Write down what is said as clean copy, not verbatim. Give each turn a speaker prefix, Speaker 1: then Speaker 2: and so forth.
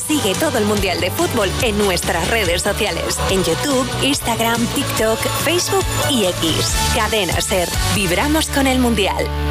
Speaker 1: Sigue todo el Mundial de Fútbol en nuestras redes sociales. En YouTube, Instagram, TikTok, Facebook y X. Cadena SER. Vibramos con el Mundial.